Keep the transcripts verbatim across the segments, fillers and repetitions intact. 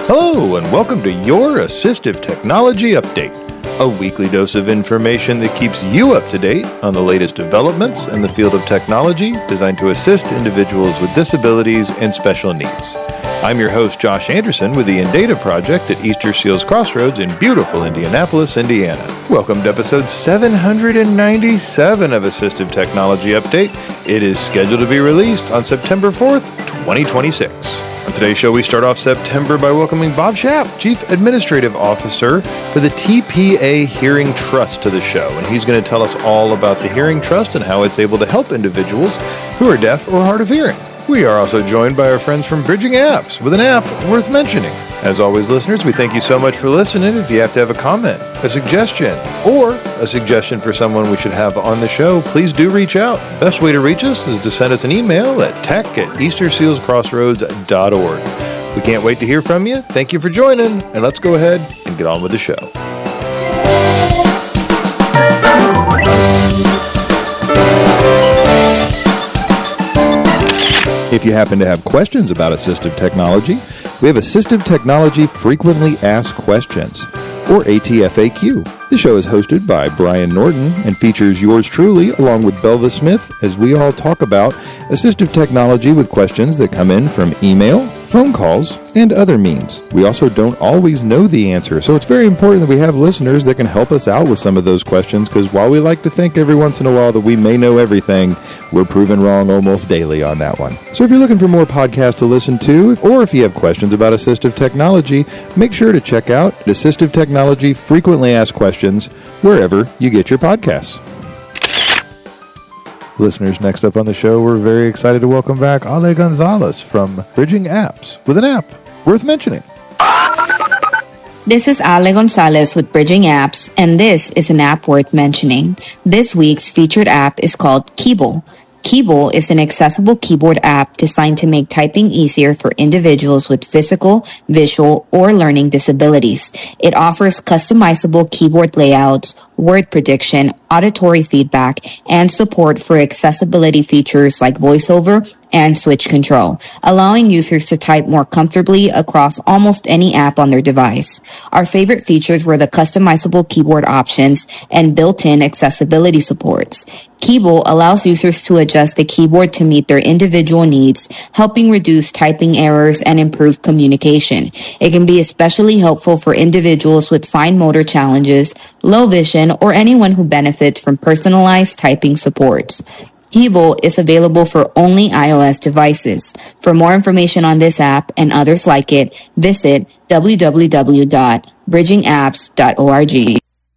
Hello, and welcome to your Assistive Technology Update, a weekly dose of information that keeps you up to date on the latest developments in the field of technology designed to assist individuals with disabilities and special needs. I'm your host, Josh Anderson, with the Indata Project at Easter Seals Crossroads in beautiful Indianapolis, Indiana. Welcome to episode seven hundred ninety-seven of Assistive Technology Update. It is scheduled to be released on September fourth, twenty twenty-six. On today's show, we start off September by welcoming Bob Schaap, Chief Administrative Officer for the T P A Hearing Trust, to the show. And he's going to tell us all about the Hearing Trust and how it's able to help individuals who are deaf or hard of hearing. We are also joined by our friends from Bridging Apps with an app worth mentioning. As always, listeners, we thank you so much for listening. If you have to have a comment, a suggestion, or a suggestion for someone we should have on the show, please do reach out. Best way to reach us is to send us an email at tech at easter seals crossroads dot org. We can't wait to hear from you. Thank you for joining, and let's go ahead and get on with the show. If you happen to have questions about assistive technology, we have Assistive Technology Frequently Asked Questions, or A T F A Q. The show is hosted by Brian Norton and features yours truly along with Belva Smith as we all talk about assistive technology with questions that come in from email, phone calls, and other means. We also don't always know the answer, so it's very important that we have listeners that can help us out with some of those questions, because while we like to think every once in a while that we may know everything, we're proven wrong almost daily on that one. So if you're looking for more podcasts to listen to, or if you have questions about assistive technology, make sure to check out Assistive Technology Frequently Asked Questions wherever you get your podcasts. Listeners, next up on the show, we're very excited to welcome back Ale Gonzalez from Bridging Apps with an app worth mentioning. This is Ale Gonzalez with Bridging Apps, and this is an app worth mentioning. This week's featured app is called Keeble. Keeble is an accessible keyboard app designed to make typing easier for individuals with physical, visual, or learning disabilities. It offers customizable keyboard layouts, word prediction, auditory feedback, and support for accessibility features like voiceover and switch control, allowing users to type more comfortably across almost any app on their device. Our favorite features were the customizable keyboard options and built-in accessibility supports. Keeble allows users to adjust the keyboard to meet their individual needs, helping reduce typing errors and improve communication. It can be especially helpful for individuals with fine motor challenges, low vision, or anyone who benefits from personalized typing supports. Keeble is available for only iOS devices. For more information on this app and others like it, visit w w w dot bridging apps dot org.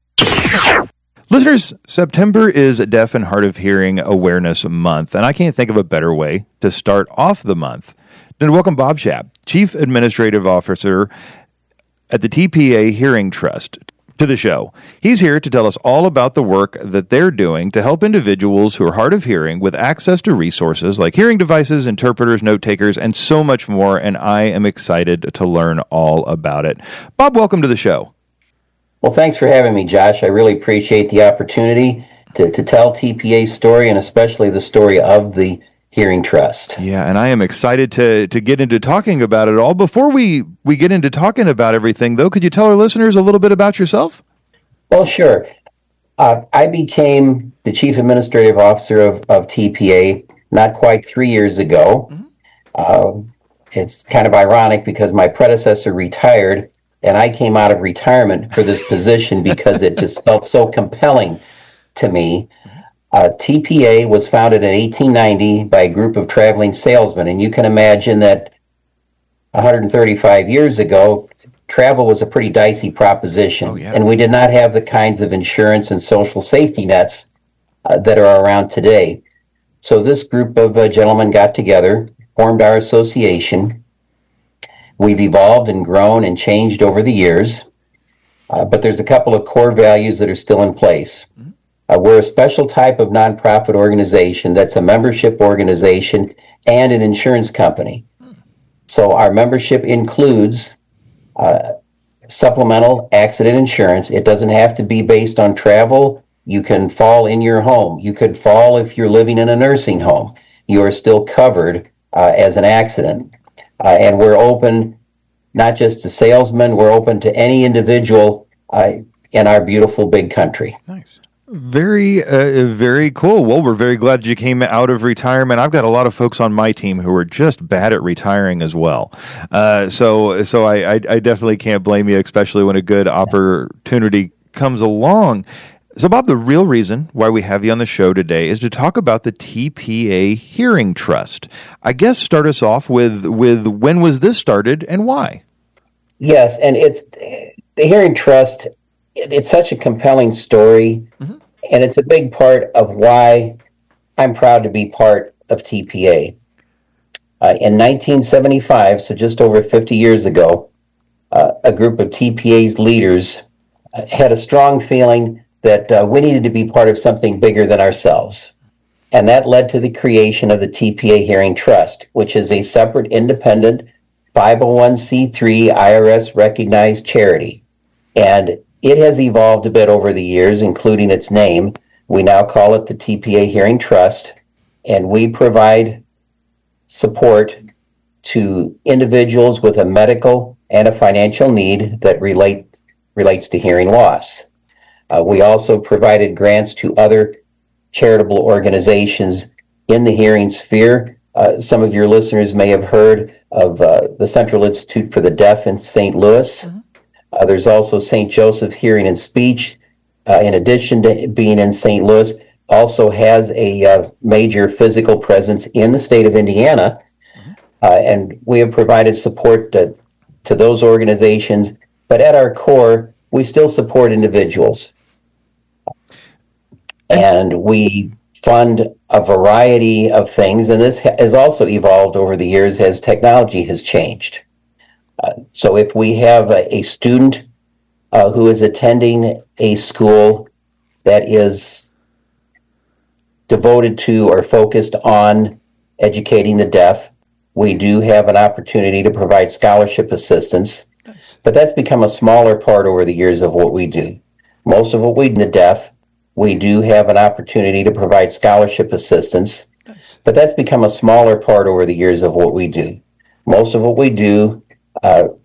Listeners, September is Deaf and Hard of Hearing Awareness Month, and I can't think of a better way to start off the month than to welcome Bob Schaap, Chief Administrative Officer at the T P A Hearing Trust, to the show. He's here to tell us all about the work that they're doing to help individuals who are hard of hearing with access to resources like hearing devices, interpreters, note takers, and so much more, and I am excited to learn all about it. Bob, welcome to the show. Well, thanks for having me, Josh. I really appreciate the opportunity to, to tell T P A's story, and especially the story of the Hearing Trust. Yeah, and I am excited to to get into talking about it all. Before we, we get into talking about everything, though, could you tell our listeners a little bit about yourself? Well, sure. Uh, I became the Chief Administrative Officer of, of T P A not quite three years ago. Mm-hmm. Uh, it's kind of ironic because my predecessor retired, and I came out of retirement for this position because it just felt so compelling to me. Uh, T P A was founded in eighteen ninety by a group of traveling salesmen, and you can imagine that one hundred thirty-five years ago, travel was a pretty dicey proposition, oh, yeah. and we did not have the kinds of insurance and social safety nets uh, that are around today. So this group of uh, gentlemen got together, formed our association. We've evolved and grown and changed over the years, uh, but there's a couple of core values that are still in place. Mm-hmm. Uh, we're a special type of nonprofit organization that's a membership organization and an insurance company. So our membership includes uh, supplemental accident insurance. It doesn't have to be based on travel. You can fall in your home. You could fall if you're living in a nursing home. You are still covered uh, as an accident. Uh, and we're open not just to salesmen. We're open to any individual uh, in our beautiful big country. Nice. Very, uh, very cool. Well, we're very glad you came out of retirement. I've got a lot of folks on my team who are just bad at retiring as well. Uh, so, so I, I, I definitely can't blame you, especially when a good opportunity comes along. So, Bob, the real reason why we have you on the show today is to talk about the T P A Hearing Trust. I guess start us off with with when was this started and why? Yes, and it's the Hearing Trust. It's such a compelling story, mm-hmm. and it's a big part of why I'm proud to be part of T P A. Uh, in nineteen seventy-five, so just over fifty years ago, uh, a group of T P A's leaders uh, had a strong feeling that uh, we needed to be part of something bigger than ourselves. And that led to the creation of the T P A Hearing Trust, which is a separate, independent, five oh one c three I R S-recognized charity. And it has evolved a bit over the years, including its name. We now call it the T P A Hearing Trust, and we provide support to individuals with a medical and a financial need that relate relates to hearing loss. Uh, we also provided grants to other charitable organizations in the hearing sphere. Uh, some of your listeners may have heard of uh, the Central Institute for the Deaf in Saint Louis. Mm-hmm. Uh, there's also Saint Joseph's Hearing and Speech, uh, in addition to being in Saint Louis, also has a uh, major physical presence in the state of Indiana. Mm-hmm. Uh, and we have provided support to, to those organizations. But at our core, we still support individuals. And we fund a variety of things. And this has also evolved over the years as technology has changed. Uh, so if we have a, a student uh, who is attending a school that is devoted to or focused on educating the deaf, we do have an opportunity to provide scholarship assistance. But that's become a smaller part over the years of what we do. Most of what we do in the deaf, we do have an opportunity to provide scholarship assistance. But that's become a smaller part over the years of what we do. Most of what we do Uh,